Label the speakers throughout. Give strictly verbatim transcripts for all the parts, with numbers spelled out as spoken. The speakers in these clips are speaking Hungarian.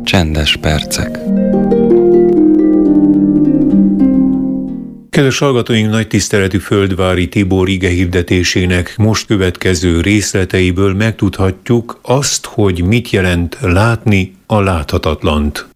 Speaker 1: Csendes percek.
Speaker 2: Kedves hallgatóink, nagy tiszteletű Földvári Tibor igehirdetésének most következő részleteiből megtudhatjuk azt, hogy mit jelent látni a láthatatlant.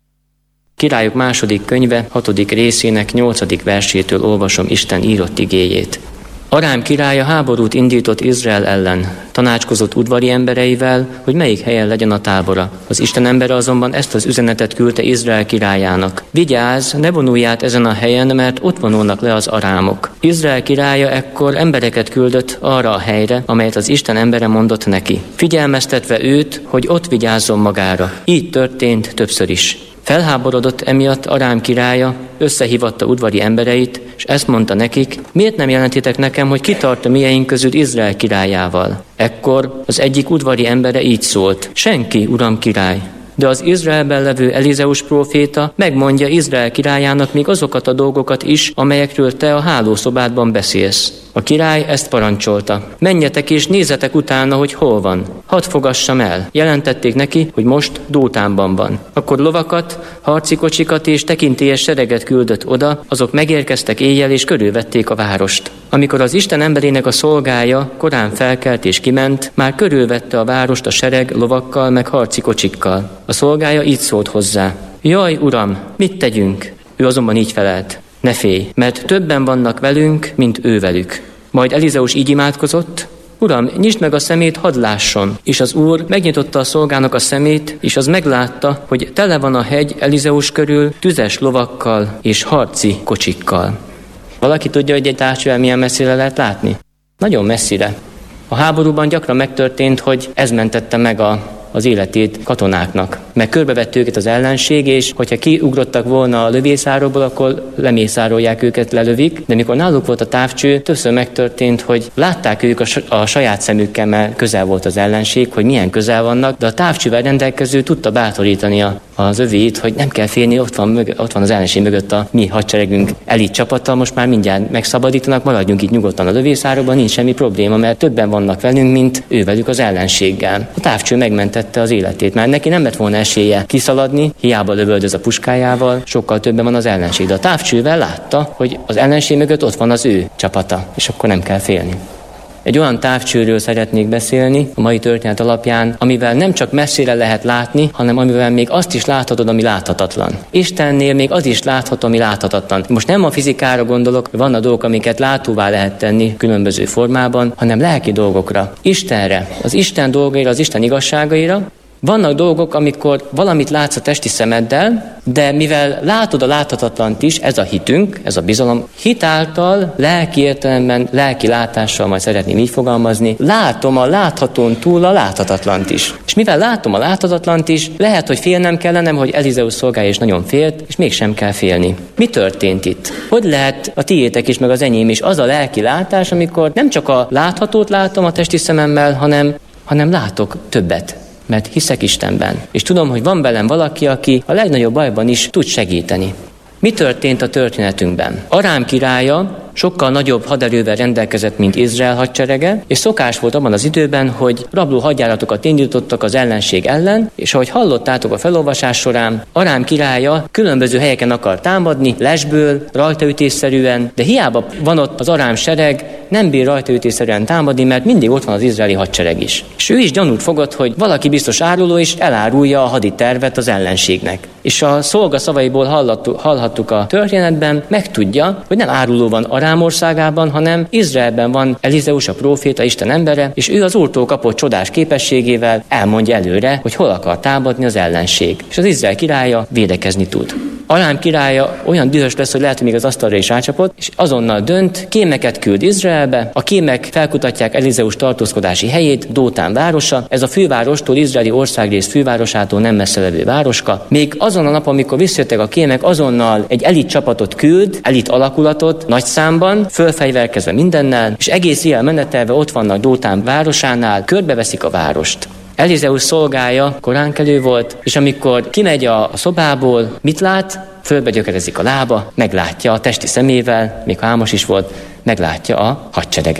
Speaker 3: Királyok második könyve, hatodik részének nyolcadik versétől olvasom Isten írott igéjét. Arám királya háborút indított Izrael ellen, tanácskozott udvari embereivel, hogy melyik helyen legyen a tábora. Az Isten embere azonban ezt az üzenetet küldte Izrael királyának. Vigyázz, ne vonulj át ezen a helyen, mert ott vonulnak le az arámok. Izrael királya ekkor embereket küldött arra a helyre, amelyet az Isten embere mondott neki, figyelmeztetve őt, hogy ott vigyázzon magára. Így történt többször is. Felháborodott emiatt Arám királya, összehívatta udvari embereit, és ezt mondta nekik, miért nem jelentitek nekem, hogy ki tart a mieink közül Izrael királyával? Ekkor az egyik udvari embere így szólt, senki, uram király. De az Izraelben levő Elizeus próféta megmondja Izrael királyának még azokat a dolgokat is, amelyekről te a hálószobádban beszélsz. A király ezt parancsolta. Menjetek és nézzetek utána, hogy hol van. Hadd fogassam el. Jelentették neki, hogy most Dótánban van. Akkor lovakat, harci kocsikat és tekintélyes sereget küldött oda, azok megérkeztek éjjel és körülvették a várost. Amikor az Isten emberének a szolgája korán felkelt és kiment, már körülvette a várost a sereg lovakkal meg harci kocsikkal. A szolgája így szólt hozzá. Jaj, uram, mit tegyünk? Ő azonban így felelt. Ne félj, mert többen vannak velünk, mint ő velük. Majd Elizeus így imádkozott, Uram, nyisd meg a szemét, hadd lásson. És az Úr megnyitotta a szolgának a szemét, és az meglátta, hogy tele van a hegy Elizeus körül tüzes lovakkal és harci kocsikkal. Valaki tudja, hogy egy távcsővel milyen messzire lehet látni? Nagyon messzire. A háborúban gyakran megtörtént, hogy ez mentette meg a az életét katonáknak. Meg körbevett őket az ellenség, és hogyha kiugrottak volna a lövészárokból, akkor lemészárolják őket, lelövik. De mikor náluk volt a távcső, többször megtörtént, hogy látták ők a, a saját szemükkel, mert közel volt az ellenség, hogy milyen közel vannak, de a távcsővel rendelkező tudta bátorítani a, az övéit, hogy nem kell félni, ott van, mög, ott van az ellenség mögött a mi hadseregünk elit csapata, most már mindjárt megszabadítanak, maradjunk itt nyugodtan a lövészárokban, nincs semmi probléma, mert többen vannak velünk, mint ő velük az ellenséggel. A távcső megmentette az életét, mert neki nem lett volna esélye kiszaladni, hiába lövöldöz a puskájával, sokkal többen van az ellenség. De a távcsővel látta, hogy az ellenség mögött ott van az ő csapata, és akkor nem kell félni. Egy olyan távcsőről szeretnék beszélni a mai történet alapján, amivel nem csak messzire lehet látni, hanem amivel még azt is láthatod, ami láthatatlan. Istennél még az is látható, ami láthatatlan. Most nem a fizikára gondolok, vannak dolgok, amiket látóvá lehet tenni különböző formában, hanem lelki dolgokra. Istenre, az Isten dolgaira, az Isten igazságaira. Vannak dolgok, amikor valamit látsz a testi szemeddel, de mivel látod a láthatatlant is, ez a hitünk, ez a bizalom, hitáltal, lelki értelemben, lelki látással, majd szeretném így fogalmazni, látom a láthatón túl a láthatatlant is. És mivel látom a láthatatlant is, lehet, hogy félnem kellenem, hogy Elizeus szolgája is nagyon félt, és mégsem kell félni. Mi történt itt? Hogy lehet a tiétek is, meg az enyém is az a lelki látás, amikor nem csak a láthatót látom a testi szememmel, hanem, hanem látok többet. Mert hiszek Istenben. És tudom, hogy van velem valaki, aki a legnagyobb bajban is tud segíteni. Mi történt a történetünkben? Arám királya sokkal nagyobb haderővel rendelkezett, mint Izrael hadserege, és szokás volt abban az időben, hogy rabló hadjáratokat indítottak az ellenség ellen, és ahogy hallottátok a felolvasás során, Arám királya különböző helyeken akar támadni, lesből, rajtaütésszerűen, de hiába van ott az arám sereg, nem bír rajtaütésszerűen támadni, mert mindig ott van az izraeli hadsereg is. És ő is gyanút fogott, hogy valaki biztos áruló, és elárulja a haditervet az ellenségnek. És a szolga szavaiból hallhattuk, hallhattuk a történetben, megtudja, hogy nem áruló van Arám országában, hanem Izraelben van Elizeus a próféta, Isten embere, és ő az Úrtól kapott csodás képességével elmondja előre, hogy hol akar támadni az ellenség. És az Izrael királya védekezni tud. Arám királya olyan dühös lesz, hogy lehet, hogy még az asztalra is rácsapott, és azonnal dönt, kémeket küld Izraelbe, a kémek felkutatják Elizeus tartózkodási helyét, Dótán városa, ez a fővárostól, izraeli országrész fővárosától nem messze levő városka. Még azon a nap, amikor visszajöttek a kémek, azonnal egy elit csapatot küld, elit alakulatot, nagy számban, fölfegyverkezve mindennel, és egész éjjel menetelve ott vannak Dótán városánál, körbeveszik a várost. Elizeus szolgája koránkelő volt, és amikor kimegy a szobából, mit lát? Fölbe gyökerezik a lába, meglátja a testi szemével, még álmos is volt, meglátja a hadsereget.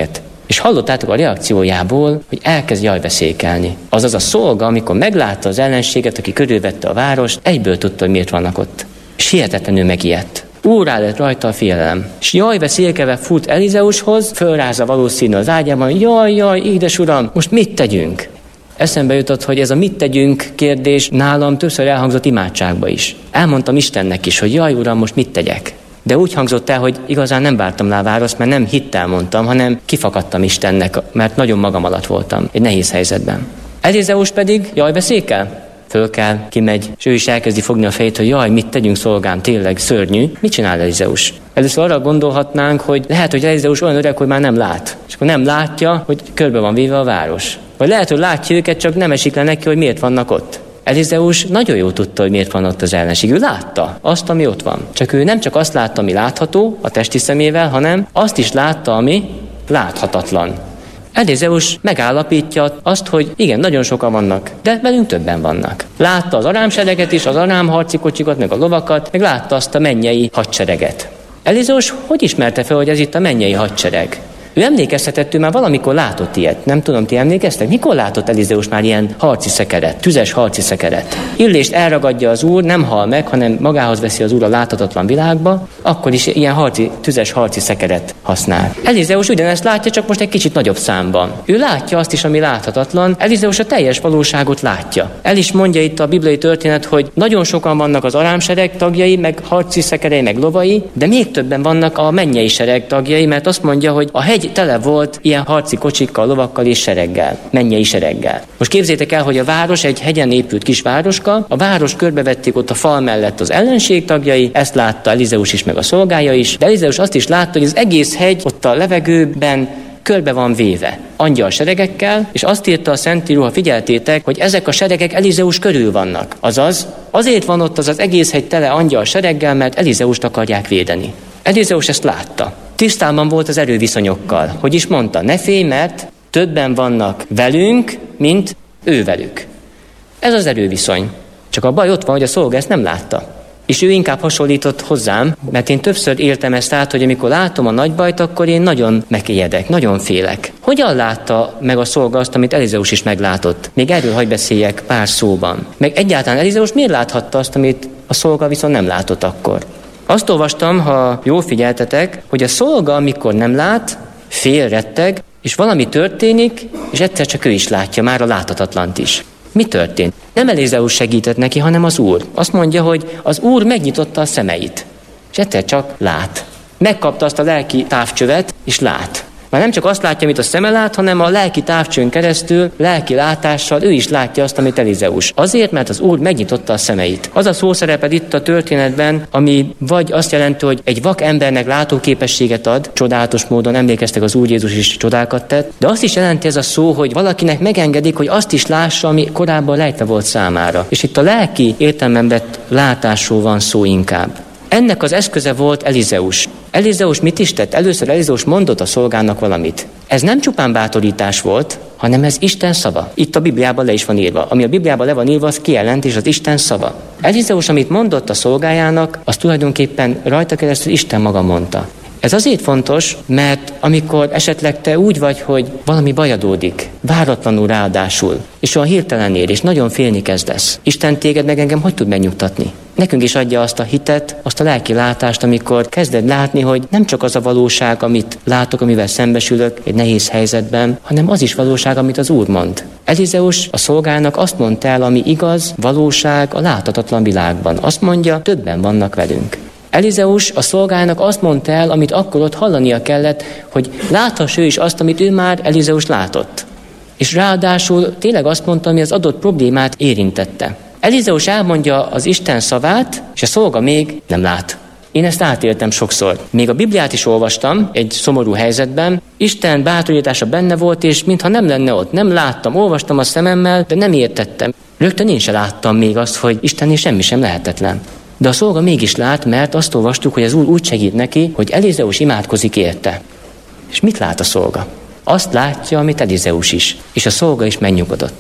Speaker 3: És hallottátok a reakciójából, hogy elkezd jajveszékelni. Azaz a szolga, amikor meglátta az ellenséget, aki körülvette a várost, egyből tudta, hogy miért vannak ott. És hihetetlenül megijedt. Úrrá lett rajta a félelem. És jajveszélkelve fut Elizeushoz, fölrázza valószínű az ágyában, hogy jaj, jaj, édes uram, most mit tegyünk? Eszembe jutott, hogy ez a mit tegyünk kérdés nálam többször elhangzott imádságba is. Elmondtam Istennek is, hogy jaj, uram, most mit tegyek? De úgy hangzott el, hogy igazán nem vártam rá választ, mert nem hittel mondtam, hanem kifakadtam Istennek, mert nagyon magam alatt voltam, egy nehéz helyzetben. Elizeus pedig jajveszékel? Föl kell, kimegy, és ő is elkezdi fogni a fejét, hogy jaj, mit tegyünk szolgám, tényleg szörnyű. Mit csinál Elizeus? Először arra gondolhatnánk, hogy lehet, hogy Elizeus olyan öreg, hogy már nem lát. És akkor nem látja, hogy körbe van véve a város. Vagy lehet, hogy látja őket, csak nem esik le neki, hogy miért vannak ott. Elizeus nagyon jól tudta, hogy miért van ott az ellenség. Ő látta azt, ami ott van. Csak ő nem csak azt látta, ami látható a testi szemével, hanem azt is látta, ami láthatatlan. Elizeus megállapítja azt, hogy igen, nagyon sokan vannak, de velünk többen vannak. Látta az arámsereget is, az arám harci kocsikat, meg a lovakat, meg látta azt a mennyei hadsereget. Elizeus hogy ismerte fel, hogy ez itt a mennyei hadsereg? Ő emlékeztetett, ő már valamikor látott ilyet. Nem tudom, ti emlékeztek? Mikor látott Elizeus már ilyen harci szekeret, tüzes harci szekeret? Illést elragadja az Úr, nem hal meg, hanem magához veszi az Úr a láthatatlan világba, akkor is ilyen harci, tüzes harci szekeret használ. Elizeus ugyanezt látja, csak most egy kicsit nagyobb számban. Ő látja azt is, ami láthatatlan. Elizeus a teljes valóságot látja. El is mondja itt a bibliai történet, hogy nagyon sokan vannak az arámsereg tagjai, meg harci szekerei, meg lovai, de még többen vannak a mennyei sereg tagjai, mert azt mondja, hogy a hegy tele volt ilyen harci kocsikkal, lovakkal és sereggel, mennyei sereggel. Most képzétek el, hogy a város egy hegyen épült kis városka, a város körbevették ott a fal mellett az ellenség tagjai, ezt látta Elizeus is, meg a szolgája is, de Elizeus azt is látta, hogy az egész hegy ott a levegőben körbe van véve angyal seregekkel, és azt írta a Szentíró, ha figyeltétek, hogy ezek a seregek Elizeus körül vannak. Azaz, azért van ott az az egész hegy tele angyal sereggel, mert Elizeust akarják védeni. Elizeus ezt látta. Tisztában volt az erőviszonyokkal. Hogy is mondta, ne félj, mert többen vannak velünk, mint ő velük. Ez az erőviszony. Csak a baj ott van, hogy a szolga ezt nem látta. És ő inkább hasonlított hozzám, mert én többször éltem ezt át, hogy amikor látom a nagy bajt, akkor én nagyon megijedek, nagyon félek. Hogyan látta meg a szolga azt, amit Elizeus is meglátott? Még erről hagy beszéljek pár szóban. Meg egyáltalán Elizeus miért láthatta azt, amit a szolga viszont nem látott akkor? Azt olvastam, ha jól figyeltetek, hogy a szolga, amikor nem lát, fél, retteg, és valami történik, és egyszer csak ő is látja már a láthatatlant is. Mi történt? Nem Elizeus segített neki, hanem az Úr. Azt mondja, hogy az Úr megnyitotta a szemeit, és egyszer csak lát. Megkapta azt a lelki távcsövet, és lát. Már nem csak azt látja, amit a szeme lát, hanem a lelki távcsőn keresztül, lelki látással ő is látja azt, amit Elizeus. Azért, mert az Úr megnyitotta a szemeit. Az a szó szerepel itt a történetben, ami vagy azt jelenti, hogy egy vak embernek látóképességet ad, csodálatos módon, emlékeztek, az Úr Jézus is csodákat tett, de azt is jelenti ez a szó, hogy valakinek megengedik, hogy azt is lássa, ami korábban rejtve volt számára. És itt a lelki értelemben vett látásról van szó inkább. Ennek az eszköze volt Elizeus. Elizeus mit is tett? Először Elizeus mondott a szolgának valamit. Ez nem csupán bátorítás volt, hanem ez Isten szava. Itt a Bibliában le is van írva. Ami a Bibliában le van írva, az kijelentés, az Isten szava. Elizeus, amit mondott a szolgájának, az tulajdonképpen rajta keresztül Isten maga mondta. Ez azért fontos, mert amikor esetleg te úgy vagy, hogy valami baj adódik, váratlanul ráadásul, és olyan hirtelen ér, és nagyon félni kezdesz, Isten téged meg engem hogy tud megnyugtatni? Nekünk is adja azt a hitet, azt a lelki látást, amikor kezded látni, hogy nem csak az a valóság, amit látok, amivel szembesülök egy nehéz helyzetben, hanem az is valóság, amit az Úr mond. Elizeus a szolgának azt mondta el, ami igaz, valóság a láthatatlan világban. Azt mondja, többen vannak velünk. Elizeus a szolgának azt mondta el, amit akkor ott hallania kellett, hogy láthass ő is azt, amit ő már Elizeus látott. És ráadásul tényleg azt mondta, ami az adott problémát érintette. Elizeus elmondja az Isten szavát, és a szolga még nem lát. Én ezt átéltem sokszor. Még a Bibliát is olvastam egy szomorú helyzetben. Isten bátorítása benne volt, és mintha nem lenne ott. Nem láttam, olvastam a szememmel, de nem értettem. Rögtön én sem láttam még azt, hogy Istennél semmi sem lehetetlen. De a szolga mégis lát, mert azt olvastuk, hogy az Úr úgy segít neki, hogy Elizeus imádkozik érte. És mit lát a szolga? Azt látja, amit Elizeus is. És a szolga is megnyugodott.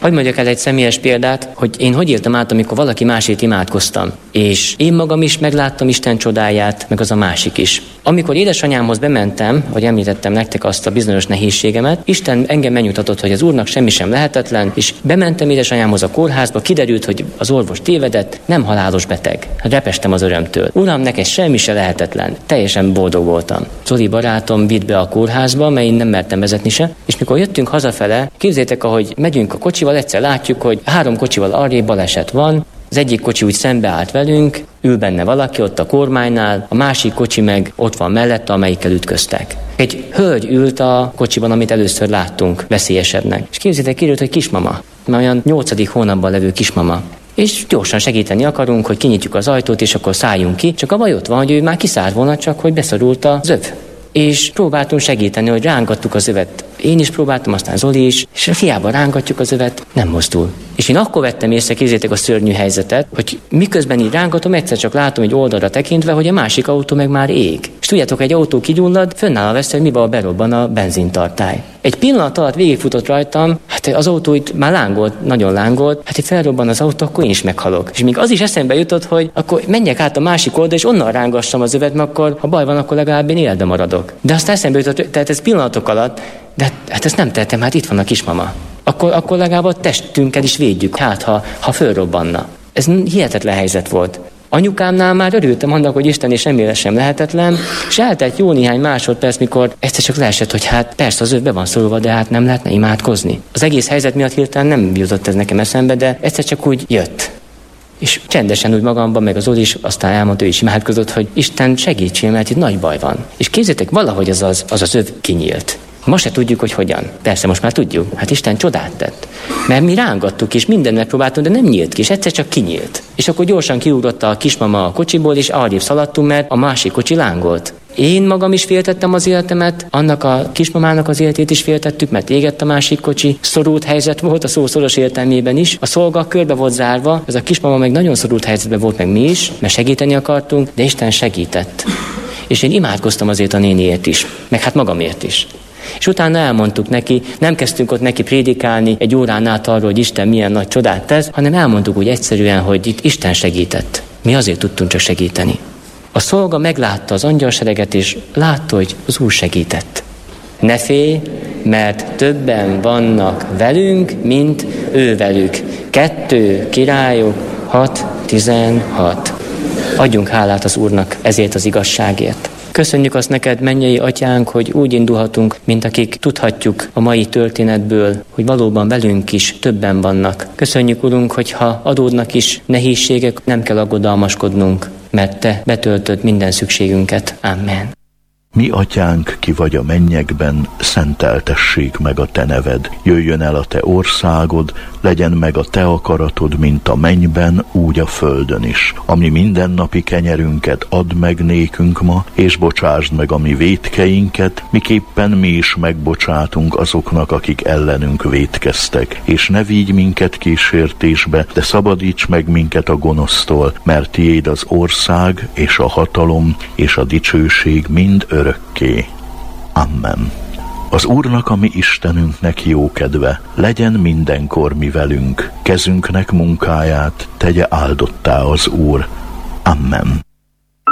Speaker 3: Hadd mondjak el egy személyes példát, hogy én hogy éltem át, amikor valaki másért imádkoztam. És én magam is megláttam Isten csodáját, meg az a másik is. Amikor édesanyámhoz bementem, hogy említettem nektek azt a bizonyos nehézségemet, Isten engem megnyugtatott, hogy az Úrnak semmi sem lehetetlen, és bementem édesanyámhoz a kórházba, kiderült, hogy az orvos tévedett, nem halálos beteg. Repestem az örömtől. Uram, neked semmi se lehetetlen. Teljesen boldog voltam. Zoli barátom vitt be a kórházba, mert én nem mertem vezetni se, és mikor jöttünk hazafele, képzeljétek, ahogy megyünk a kocsival, egyszer látjuk, hogy három kocsival arrébb baleset van, az egyik kocsi úgy szembeállt velünk, ül benne valaki ott a kormánynál, a másik kocsi meg ott van mellette, amelyikkel ütköztek. Egy hölgy ült a kocsiban, amit először láttunk veszélyesebbnek. És képzeljétek, kiderült, hogy kismama, mert olyan nyolcadik hónapban levő kismama. És gyorsan segíteni akarunk, hogy kinyitjuk az ajtót, és akkor szálljunk ki, csak a baj ott van, hogy ő már kiszállt volna, csak hogy beszorult az öv. És próbáltunk segíteni, hogy rángattuk az övet. Én is próbáltam, aztán Zoli is, és hiába rángatjuk az övet, nem mozdul. És én akkor vettem észre, képzeljétek a szörnyű helyzetet, hogy miközben így rángatom, egyszer csak látom egy oldalra tekintve, hogy a másik autó meg már ég. És tudjátok, egy autó kigyullad, fönnáll a veszély, hogy miben berobban a benzintartály. Egy pillanat alatt végigfutott rajtam, hát az autó itt már lángolt, nagyon lángolt, hát itt felrobban az autó, akkor én is meghalok. És még az is eszembe jutott, hogy akkor menjek át a másik oldalra, és onnan rángassam az övet, mert akkor, ha baj van, akkor legalább én életben maradok. De aztán eszembe jutott, tehát ez pillanatok alatt, de hát ezt nem tettem, hát itt van a kismama. Akkor, akkor legalább a testünkkel is védjük, hát ha, ha fölrobbanna. Ez hihetetlen helyzet volt. Anyukámnál már örültem annak, hogy Isten és semmire sem lehetetlen, és eltelt jó néhány másodperc, mikor egyszer csak leesett, hogy hát persze az öv be van szorulva, de hát nem lehetne imádkozni. Az egész helyzet miatt hirtelen nem jutott ez nekem eszembe, de egyszer csak úgy jött. És csendesen úgy magamban, meg az Zoli is, aztán elmondta, ő is imádkozott, hogy Isten segítsél, mert itt nagy baj van. És képzeljétek, valahogy az az, az, az öv kinyílt. Ma se tudjuk, hogy hogyan. Persze most már tudjuk. Hát Isten csodát tett. Mert mi rángattuk és mindent megpróbáltunk, de nem nyílt ki, és egyszer csak kinyílt. És akkor gyorsan kiugrott a kismama a kocsiból, és arrébb szaladtunk, mert a másik kocsi lángolt. Én magam is féltettem az életemet, annak a kismamának az életét is féltettük, mert égett a másik kocsi. Szorult helyzet volt a szó szoros értelmében is. A szolga körbe volt zárva, ez a kismama meg nagyon szorult helyzetben volt, meg mi is, mert segíteni akartunk, de Isten segített. És én imádkoztam azért a néniért is, meg hát magamért is. És utána elmondtuk neki, nem kezdtünk ott neki prédikálni egy órán át arról, hogy Isten milyen nagy csodát tesz, hanem elmondtuk úgy egyszerűen, hogy itt Isten segített. Mi azért tudtunk csak segíteni. A szolga meglátta az angyalsereget, és látta, hogy az Úr segített. Ne félj, mert többen vannak velünk, mint ő velük. Kettő Királyok hat tizenhat. Adjunk hálát az Úrnak ezért az igazságért. Köszönjük azt neked, mennyei atyánk, hogy úgy indulhatunk, mint akik tudhatjuk a mai történetből, hogy valóban velünk is többen vannak. Köszönjük, Urunk, hogyha adódnak is nehézségek, nem kell aggodalmaskodnunk, mert te betöltöd minden szükségünket. Amen.
Speaker 1: Mi atyánk, ki vagy a mennyekben, szenteltessék meg a te neved. Jöjjön el a te országod, legyen meg a te akaratod, mint a mennyben, úgy a földön is. Ami mindennapi kenyerünket add meg nékünk ma, és bocsásd meg a mi vétkeinket, miképpen mi is megbocsátunk azoknak, akik ellenünk vétkeztek. És ne vigy minket kísértésbe, de szabadíts meg minket a gonosztól, mert tiéd az ország, és a hatalom, és a dicsőség mind örökké. Amen. Az Úrnak, a mi Istenünknek jó kedve, legyen mindenkor mi velünk, kezünknek munkáját tegye áldottá az Úr. Amen.